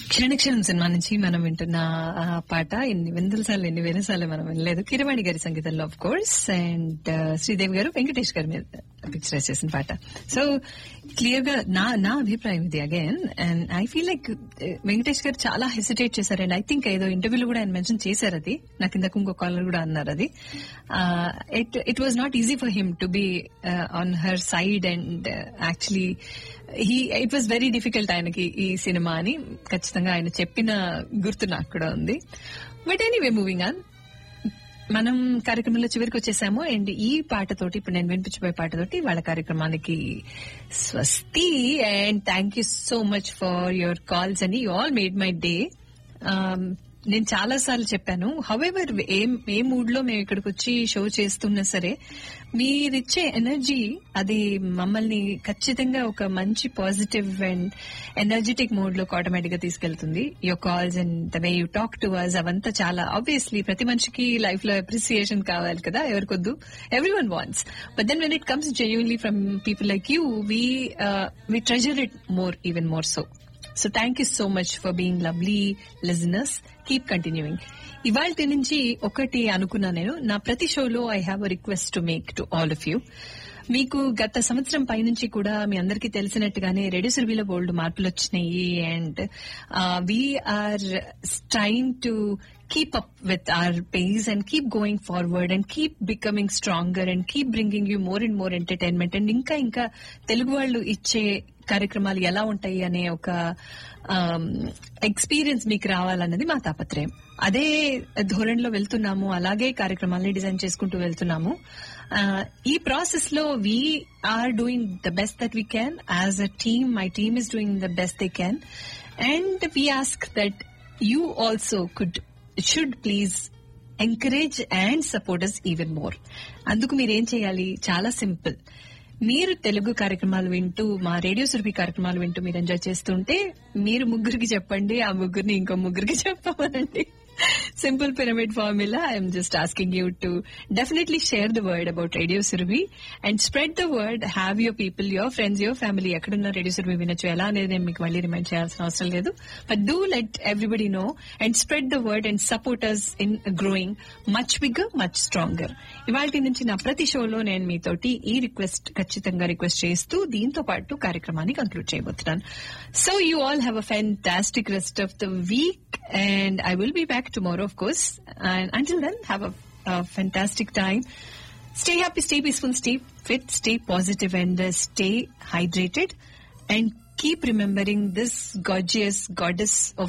క్షణక్షణం cinema నుంచి మనం వింటున్న ఆ పాట ఎన్ని వందల సార్లు ఎన్ని వేల సార్లు మనం వినలేదు. కిరవాణి గారి సంగీతంలో ఆఫ్ కోర్స్, అండ్ శ్రీదేవి గారు వెంకటేష్ గారి మీద పిక్చరైజ్ చేసిన పాట. సో క్లియర్ గా నా అభిప్రాయం ఇది again. And I feel like Venkatesh గారు చాలా హెసిటేట్ చేశారు. అండ్ ఐ థింక్ ఏదో ఇంటర్వ్యూలో కూడా ఆయన మెన్షన్ చేశారు అది. నాకు ఇందాక ఇంకో కాలర్ కూడా అన్నారు అది. It was not easy for him to be on her side, and actually it was very difficult ఆయనకి ఈ సినిమా అని ఖచ్చితంగా ఆయన చెప్పిన గుర్తు నాకు కూడా ఉంది. బట్ ఎనీవే, మూవింగ్ ఆన్, మనం కార్యక్రమంలో చివరికి వచ్చేసాము. అండ్ ఈ పాటతోటి, ఇప్పుడు నేను వినిపించబోయే పాటతోటి వాళ్ళ కార్యక్రమానికి స్వస్తి. And thank you so much for your calls అండి. You all made my day. నేను చాలా సార్లు చెప్పాను, హౌఎవర్ ఏ మూడ్ లో మేము ఇక్కడికి వచ్చి షో చేస్తున్నా సరే, మీరిచ్చే ఎనర్జీ అది మమ్మల్ని ఖచ్చితంగా ఒక మంచి పాజిటివ్ అండ్ ఎనర్జెటిక్ మోడ్ లో ఆటోమేటిక్ గా తీసుకెళ్తుంది. Your calls and the way you talk to us, అవంతా చాలా ఆబ్వియస్లీ ప్రతి మనిషికి లైఫ్ లో అప్రిసియేషన్ కావాలి కదా, ఎవరికొద్దు, every one wants. But then when it comes genuinely from people like you, we treasure it more, even more so. So thank you so much for being lovely listeners. Keep continuing. ఇవాల్టి నుంచి ఒకటి అనుకున్నా నేను, నా ప్రతి షోలో I have a request to make to all of you. మీకు గత సంవత్సరం పైనుంచి కూడా మీ అందరికీ తెలిసినట్టుగానే రేడియో సురభిలో బోల్డ్ మార్పులు వచ్చినాయి. And we are trying to keep up with our pace and keep going forward and keep becoming stronger and keep bringing you more and more entertainment. And ఇంకా తెలుగు వాళ్ళు ఇచ్చే కార్యక్రమాలు ఎలా ఉంటాయి అనే ఒక ఎక్స్పీరియన్స్ మీకు రావాలన్నది మా తాపత్రయం. అదే ధోరణిలో వెళ్తున్నాము, అలాగే కార్యక్రమాలని డిజైన్ చేసుకుంటూ వెళ్తున్నాము. ఈ ప్రాసెస్ లో we are doing the best that we can as a team. My team is doing the best they can, and we ask that you also should please encourage and support us even more. అందుకు మీరేం చేయాలి, చాలా simple. మీరు తెలుగు కార్యక్రమాలు వింటూ, మా radio Surabhi కార్యక్రమాలు వింటూ మీరు ఎంజాయ్ చేస్తుంటే మీరు ముగ్గురికి చెప్పండి, ఆ ముగ్గురిని ఇంకో ముగ్గురికి చెప్పమనండి. Simple pyramid formula. I'm just asking you to definitely share the word about Radio Surabhi and spread the word. Have your people, your friends, your family ekkadunna Radio Surabhi vinachu ela anedi nenu meeku malli remind cheyalsina avasaram ledu. But do let everybody know and spread the word and support us in growing much bigger, much stronger. ఇవాల్టి నుంచి నా ప్రతి షోలో నేను మీతోటి ఈ request ఖచ్చితంగా request చేస్తూ దీంతో పాటు కార్యక్రమాన్ని కంక్లూడ్ చేయబోతున్నాను. So you all have a fantastic rest of the week, and I will be back tomorrow, of course. And until then, have a fantastic time. Stay happy, stay peaceful, stay fit, stay positive, and stay hydrated. And keep remembering this gorgeous goddess of